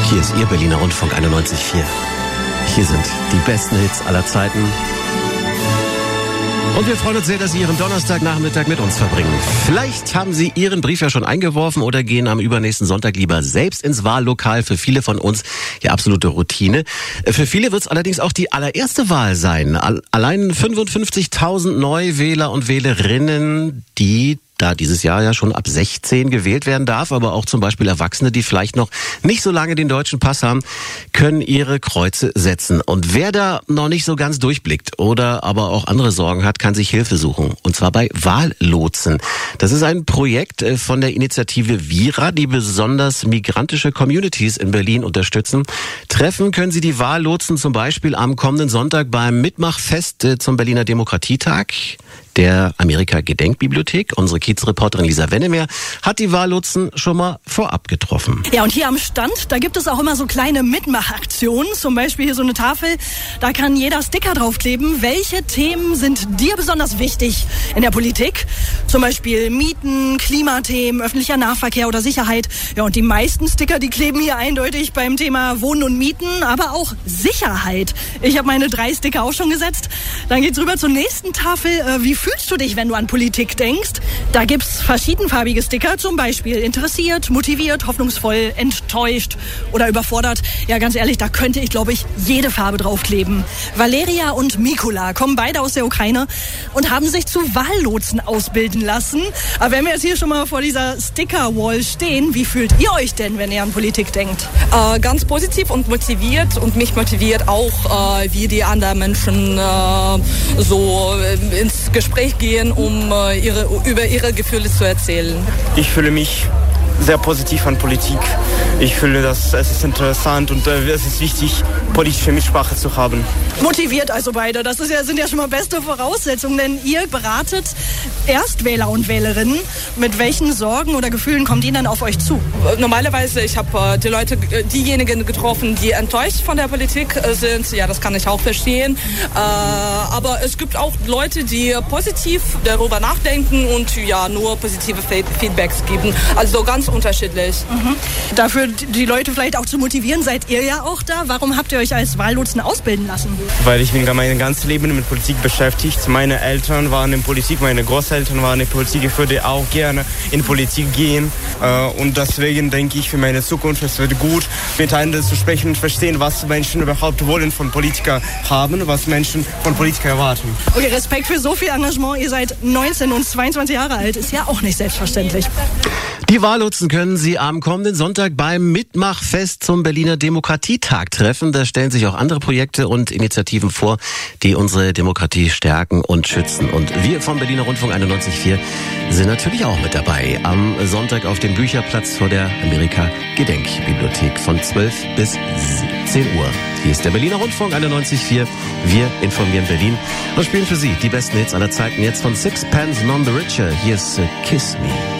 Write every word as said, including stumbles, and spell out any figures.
Hier ist Ihr Berliner Rundfunk einundneunzig Komma vier. Hier sind die besten Hits aller Zeiten. Und wir freuen uns sehr, dass Sie Ihren Donnerstagnachmittag mit uns verbringen. Vielleicht haben Sie Ihren Brief ja schon eingeworfen oder gehen am übernächsten Sonntag lieber selbst ins Wahllokal. Für viele von uns die absolute Routine. Für viele wird es allerdings auch die allererste Wahl sein. Allein fünfundfünfzigtausend Neuwähler und Wählerinnen, die da dieses Jahr ja schon ab sechzehn gewählt werden darf, aber auch zum Beispiel Erwachsene, die vielleicht noch nicht so lange den deutschen Pass haben, können ihre Kreuze setzen. Und wer da noch nicht so ganz durchblickt oder aber auch andere Sorgen hat, kann sich Hilfe suchen. Und zwar bei Wahllotsen. Das ist ein Projekt von der Initiative Vira, die besonders migrantische Communities in Berlin unterstützen. Treffen können Sie die Wahllotsen zum Beispiel am kommenden Sonntag beim Mitmachfest zum Berliner Demokratietag der Amerika-Gedenkbibliothek. Unsere Kiezreporterin Lisa Wennemer hat die Wahllotsen schon mal vorab getroffen. Ja, und hier am Stand, da gibt es auch immer so kleine Mitmachaktionen. Zum Beispiel hier so eine Tafel, da kann jeder Sticker draufkleben. Welche Themen sind dir besonders wichtig in der Politik? Zum Beispiel Mieten, Klimathemen, öffentlicher Nahverkehr oder Sicherheit. Ja, und die meisten Sticker, die kleben hier eindeutig beim Thema Wohnen und Mieten, aber auch Sicherheit. Ich habe meine drei Sticker auch schon gesetzt. Dann geht's rüber zur nächsten Tafel. Äh, wie fühlst du dich, wenn du an Politik denkst? Da gibt's verschiedenfarbige Sticker, zum Beispiel interessiert, motiviert, hoffnungsvoll, enttäuscht oder überfordert. Ja, ganz ehrlich, da könnte ich, glaube ich, jede Farbe draufkleben. Valeria und Mikula kommen beide aus der Ukraine und haben sich zu Wahllotsen ausbilden lassen. Aber wenn wir jetzt hier schon mal vor dieser Sticker-Wall stehen, wie fühlt ihr euch denn, wenn ihr an Politik denkt? Äh, ganz positiv und motiviert, und mich motiviert auch, äh, wie die anderen Menschen äh, so äh, ins Gespräch gehen, um äh, ihre, über ihre Gefühle zu erzählen. Ich fühle mich sehr positiv an Politik. Ich fühle, dass es ist interessant und äh, es ist wichtig, politische Mitsprache zu haben. Motiviert also beide. Das ist ja, sind ja schon mal beste Voraussetzungen, denn ihr beratet Erstwähler und Wählerinnen. Mit welchen Sorgen oder Gefühlen kommt die dann auf euch zu? Normalerweise, ich habe äh, die Leute, diejenigen getroffen, die enttäuscht von der Politik äh, sind. Ja, das kann ich auch verstehen. Äh, aber es gibt auch Leute, die positiv darüber nachdenken und ja, nur positive Feedbacks geben. Also ganz unterschiedlich. Mhm. Dafür die Leute vielleicht auch zu motivieren, seid ihr ja auch da. Warum habt ihr euch als Wahllotsen ausbilden lassen? Weil ich bin mein ganzes Leben mit Politik beschäftigt. Meine Eltern waren in Politik, meine Großeltern waren in Politik. Ich würde auch gerne in Politik gehen. Und deswegen denke ich, für meine Zukunft, es wird gut, miteinander zu sprechen und verstehen, was Menschen überhaupt wollen von Politikern haben, was Menschen von Politikern erwarten. Okay, Respekt für so viel Engagement. Ihr seid neunzehn und zweiundzwanzig Jahre alt. Ist ja auch nicht selbstverständlich. Die Wahllotsen können Sie am kommenden Sonntag beim Mitmachfest zum Berliner Demokratietag treffen. Da stellen sich auch andere Projekte und Initiativen vor, die unsere Demokratie stärken und schützen. Und wir vom Berliner Rundfunk einundneunzig Komma vier sind natürlich auch mit dabei. Am Sonntag auf dem Bücherplatz vor der Amerika-Gedenkbibliothek von zwölf bis siebzehn Uhr. Hier ist der Berliner Rundfunk einundneunzig Komma vier. Wir informieren Berlin und spielen für Sie die besten Hits aller Zeiten. Jetzt von Sixpence None the Richer. Hier ist Kiss Me.